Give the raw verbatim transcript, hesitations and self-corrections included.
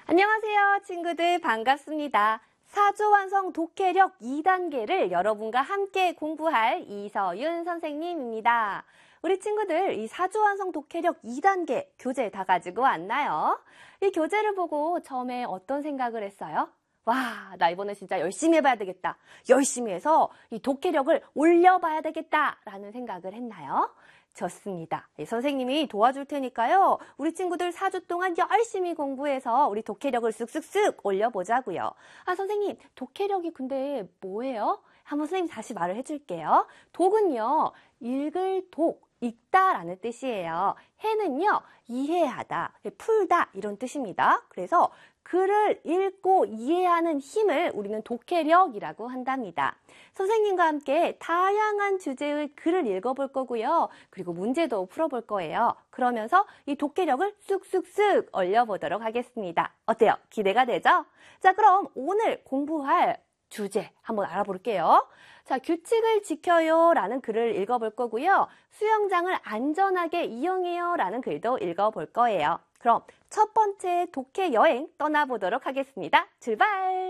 안녕하세요, 친구들. 반갑습니다. 사조완성 독해력 이 단계를 여러분과 함께 공부할 이서윤 선생님입니다. 우리 친구들, 이 사조완성 독해력 이 단계 교재 다 가지고 왔나요? 이 교재를 보고 처음에 어떤 생각을 했어요? 와, 나 이번에 진짜 열심히 해봐야 되겠다. 열심히 해서 이 독해력을 올려봐야 되겠다. 라는 생각을 했나요? 좋습니다. 선생님이 도와줄 테니까요. 우리 친구들 사 주 동안 열심히 공부해서 우리 독해력을 쓱쓱쓱 올려보자고요. 아, 선생님, 독해력이 근데 뭐예요? 한번 선생님 다시 말을 해줄게요. 독은요, 읽을 독, 읽다라는 뜻이에요. 해는요, 이해하다, 풀다 이런 뜻입니다. 그래서 글을 읽고 이해하는 힘을 우리는 독해력이라고 한답니다. 선생님과 함께 다양한 주제의 글을 읽어볼 거고요. 그리고 문제도 풀어볼 거예요. 그러면서 이 독해력을 쑥쑥쑥 올려보도록 하겠습니다. 어때요? 기대가 되죠? 자, 그럼 오늘 공부할 주제 한번 알아볼게요. 자, 규칙을 지켜요 라는 글을 읽어볼 거고요. 수영장을 안전하게 이용해요 라는 글도 읽어볼 거예요. 그럼 첫 번째 독해 여행 떠나보도록 하겠습니다. 출발!